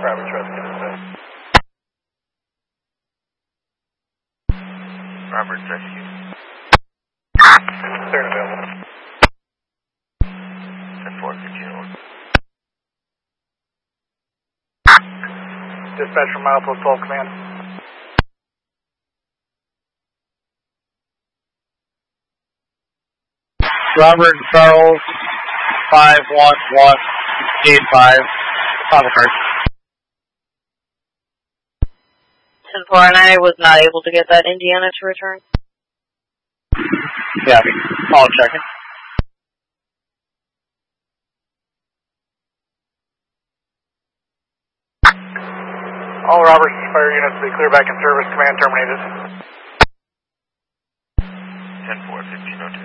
Roberts Rescue. Roberts Rescue. Third available. 10-4, continue. Dispatch from Milepost 12 Command. Robert Charles 51185. Papa card. 10-4, and I was not able to get that Indiana to return. Yeah, I'll check it. All Roberts fire units be clear back in service. Command terminated. 10-4, 1502.